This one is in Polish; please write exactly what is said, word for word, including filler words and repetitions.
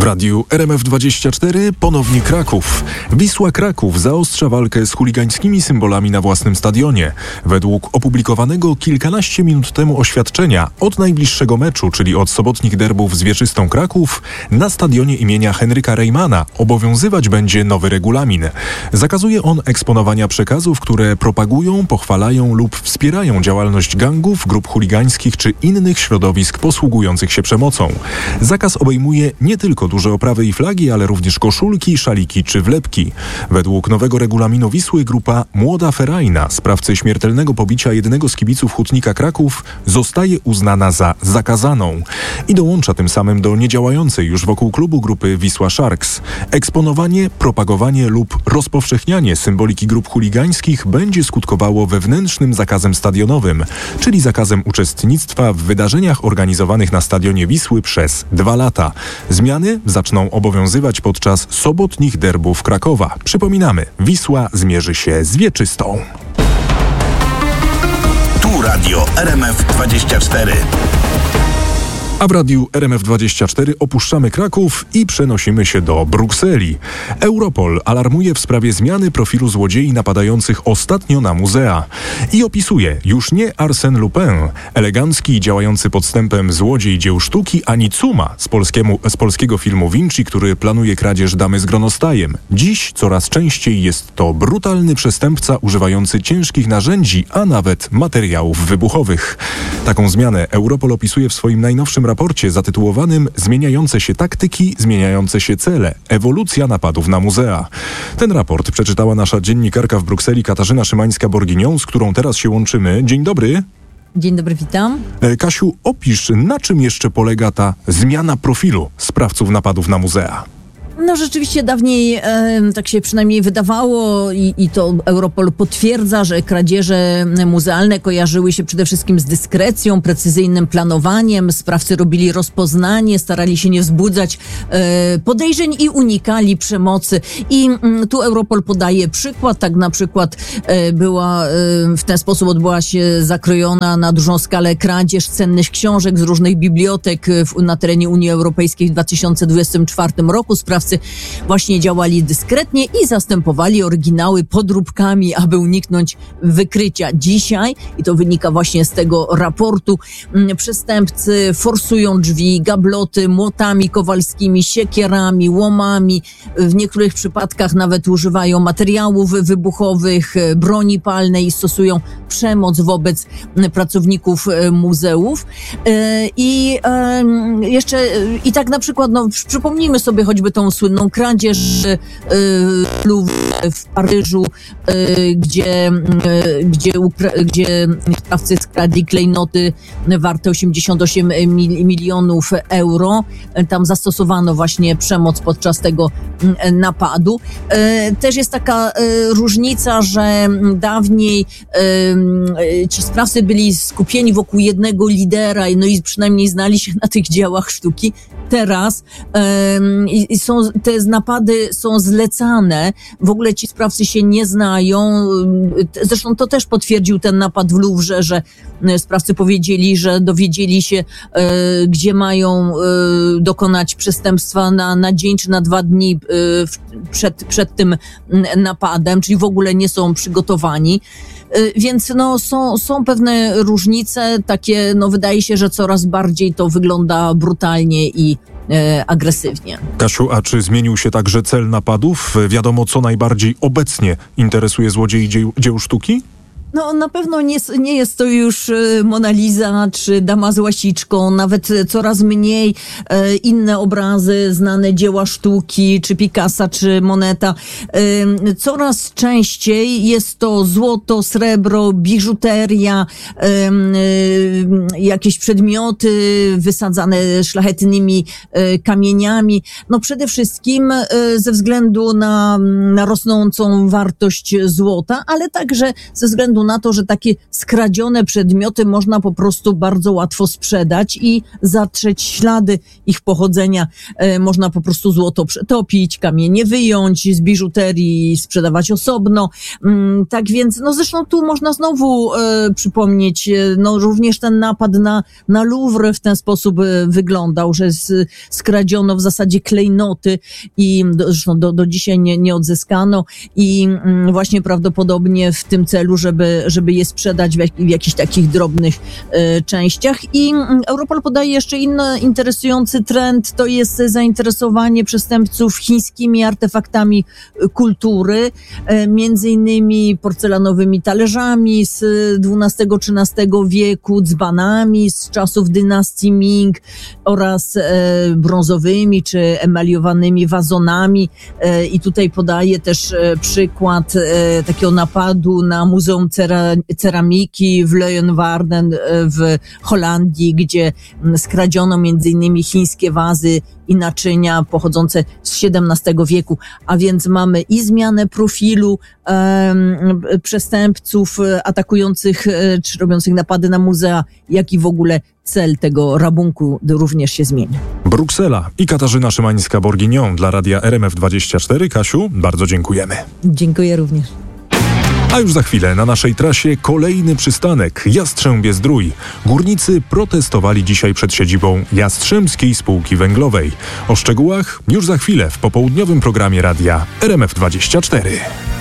radiu R M F dwadzieścia cztery ponownie Kraków. Wisła Kraków zaostrza walkę z chuligańskimi symbolami na własnym stadionie. Według opublikowanego kilkanaście minut temu oświadczenia od najbliższego meczu, czyli od sobotnich derbów z Wieczystą Kraków, na stadionie imienia Henryka Reymana obowiązywać będzie nowy regulamin. Zakazuje on eksponowania przekazów, które propagują, pochwalają lub wspierają działalność gangów, grup chuligańskich czy innych środowisk posługujących się przemocą. Zakaz obejmuje nie tylko duże oprawy i flagi, ale również koszulki, szaliki czy wlepki. Według nowego regulaminu Wisły grupa Młoda Ferajna, sprawcy śmiertelnego pobicia jednego z kibiców Hutnika Kraków, zostaje uznana za zakazaną i dołącza tym samym do niedziałającej już wokół klubu grupy Wisła Sharks. Eksponowanie, propagowanie lub rozpowszechnianie symboliki grup chuligańskich będzie skutkowało wewnętrznym zakazem stadionowym, czyli zakazem uczestnictwa w wydarzeniach organizowanych na stadionie Wisły przez dwa lata. Zmiany zaczną obowiązywać podczas sobotnich derbów Krakowa. Przypominamy, Wisła zmierzy się z Wieczystą. Tu Radio R M F dwadzieścia cztery. A w radiu R M F dwadzieścia cztery opuszczamy Kraków i przenosimy się do Brukseli. Europol alarmuje w sprawie zmiany profilu złodziei napadających ostatnio na muzea. I opisuje już nie Arsène Lupin, elegancki i działający podstępem złodziej dzieł sztuki, ani Cuma z, polskiemu, z polskiego filmu Vinci, który planuje kradzież damy z gronostajem. Dziś coraz częściej jest to brutalny przestępca używający ciężkich narzędzi, a nawet materiałów wybuchowych. Taką zmianę Europol opisuje w swoim najnowszym raporcie zatytułowanym Zmieniające się taktyki, zmieniające się cele. Ewolucja napadów na muzea. Ten raport przeczytała nasza dziennikarka w Brukseli Katarzyna Szymańska-Borginią, z którą teraz się łączymy. Dzień dobry. Dzień dobry, witam. Kasiu, opisz, na czym jeszcze polega ta zmiana profilu sprawców napadów na muzea? No rzeczywiście dawniej e, tak się przynajmniej wydawało i, i to Europol potwierdza, że kradzieże muzealne kojarzyły się przede wszystkim z dyskrecją, precyzyjnym planowaniem. Sprawcy robili rozpoznanie, starali się nie wzbudzać e, podejrzeń i unikali przemocy. I m, tu Europol podaje przykład. Tak na przykład e, była e, w ten sposób odbyła się zakrojona na dużą skalę kradzież cennych książek z różnych bibliotek w, na terenie Unii Europejskiej w dwa tysiące dwudziestym czwartym roku. Sprawcy właśnie działali dyskretnie i zastępowali oryginały podróbkami, aby uniknąć wykrycia. Dzisiaj, i to wynika właśnie z tego raportu, przestępcy forsują drzwi, gabloty młotami kowalskimi, siekierami, łomami. W niektórych przypadkach nawet używają materiałów wybuchowych, broni palnej i stosują przemoc wobec pracowników muzeów. I jeszcze, i tak na przykład, no, przypomnijmy sobie choćby tą słynną kradzież y, w Paryżu, y, gdzie, y, gdzie, ukra- gdzie sprawcy skradli klejnoty warte osiemdziesiąt osiem milionów euro. Tam zastosowano właśnie przemoc podczas tego y, napadu. Y, też jest taka y, różnica, że dawniej y, ci sprawcy byli skupieni wokół jednego lidera, no i przynajmniej znali się na tych dziełach sztuki. Teraz um, i są, te napady są zlecane, w ogóle ci sprawcy się nie znają. Zresztą to też potwierdził ten napad w Louvre, że sprawcy powiedzieli, że dowiedzieli się, e, gdzie mają e, dokonać przestępstwa na, na dzień czy na dwa dni e, w, przed, przed tym napadem, czyli w ogóle nie są przygotowani. Więc no, są, są pewne różnice, takie, no wydaje się, że coraz bardziej to wygląda brutalnie i e, agresywnie. Kasiu, a czy zmienił się także cel napadów? Wiadomo, co najbardziej obecnie interesuje złodziei dzieł, dzieł sztuki? No na pewno nie, nie jest to już Mona Lisa czy Dama z łasiczką, nawet coraz mniej e, inne obrazy, znane dzieła sztuki, czy Picassa, czy Moneta. E, coraz częściej jest to złoto, srebro, biżuteria, e, e, jakieś przedmioty wysadzane szlachetnymi e, kamieniami. No przede wszystkim e, ze względu na, na rosnącą wartość złota, ale także ze względu na to, że takie skradzione przedmioty można po prostu bardzo łatwo sprzedać i zatrzeć ślady ich pochodzenia. E, można po prostu złoto przetopić, kamienie wyjąć z biżuterii, sprzedawać osobno. Mm, tak więc, no zresztą tu można znowu e, przypomnieć, e, no również ten napad na, na Louvre w ten sposób e, wyglądał, że z, skradziono w zasadzie klejnoty i do, zresztą do, do dzisiaj nie, nie odzyskano i mm, właśnie prawdopodobnie w tym celu, żeby, żeby je sprzedać w, jak, w jakichś takich drobnych e, częściach. I mm, Europol podaje jeszcze inny interesujący trend, to jest zainteresowanie przestępców chińskimi artefaktami kultury, e, między innymi porcelanowymi talerzami z dwunastego-trzynastego wieku, dzbanami z czasów dynastii Ming oraz e, brązowymi czy emaliowanymi wazonami. E, I tutaj podaję też e, przykład e, takiego napadu na Muzeum Cera, Ceramiki w Leeuwarden e, w Holandii, gdzie m, skradziono między innymi chińskie wazy i naczynia pochodzące z siedemnastego wieku, a więc mamy i zmianę profilu um, przestępców atakujących e, czy robiących napady na muzea, jak i w ogóle cel tego rabunku również się zmienia. Bruksela i Katarzyna Szymańska-Borginion dla Radia R M F dwadzieścia cztery. Kasiu, bardzo dziękujemy. Dziękuję również. A już za chwilę na naszej trasie kolejny przystanek Jastrzębie-Zdrój. Górnicy protestowali dzisiaj przed siedzibą Jastrzębskiej Spółki Węglowej. O szczegółach już za chwilę w popołudniowym programie radia R M F dwadzieścia cztery.